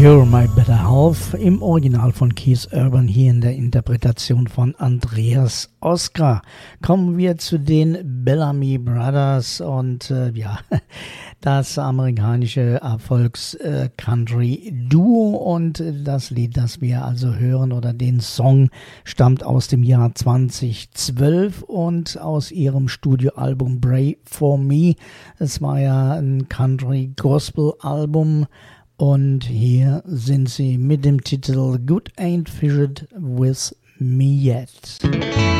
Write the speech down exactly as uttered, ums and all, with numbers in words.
You're My Better Half im Original von Keith Urban, hier in der Interpretation von Andreas Oskar. Kommen wir zu den Bellamy Brothers und äh, ja, das amerikanische Erfolgs-Country-Duo und das Lied, das wir also hören oder den Song stammt aus dem Jahr zweitausendzwölf und aus ihrem Studioalbum Pray For Me. Es war ja ein Country-Gospel-Album. Und hier sind sie mit dem Titel Good Ain't Fished With Me Yet.